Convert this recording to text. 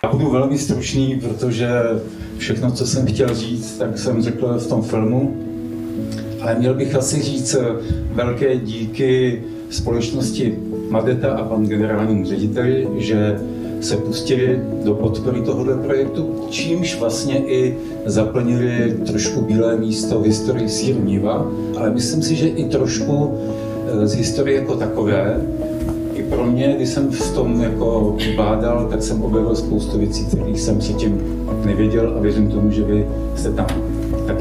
Já budu velmi stručný, protože všechno, co jsem chtěl říct, tak jsem řekl v tom filmu. Ale měl bych asi říct velké díky společnosti Madeta a pan generálnímu řediteli, že se pustili do podpory tohoto projektu, čímž vlastně i zaplnili trošku bílé místo v historii sýru Niva, ale myslím si, že i trošku z historie jako takové. I pro mě, když jsem v tom jako bádal, tak jsem objevil spoustu věcí, kterých jsem předtím nevěděl a věřím tomu, že vy jste tam